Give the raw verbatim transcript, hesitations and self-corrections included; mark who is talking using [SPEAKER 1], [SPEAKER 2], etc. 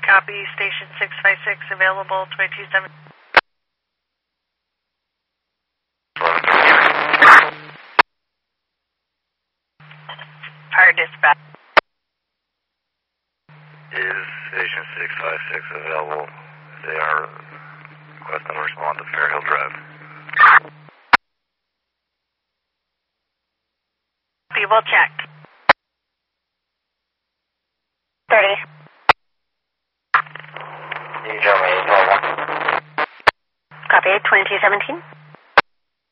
[SPEAKER 1] Copy. Station six five six available twenty-two seven. Fire dispatch.
[SPEAKER 2] Is Station six five six available? They are requesting to respond to Fairhill Drive.
[SPEAKER 1] We will check.
[SPEAKER 3] thirty.
[SPEAKER 2] You tell me,
[SPEAKER 3] Copy. twenty-two seventeen.